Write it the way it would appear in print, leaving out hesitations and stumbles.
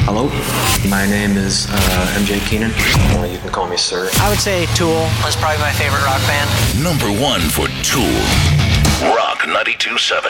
Hello, my name is MJ Keenan. You can call me Sir. I would say Tool was probably my favorite rock band. Number one for Tool. Rock 92.7.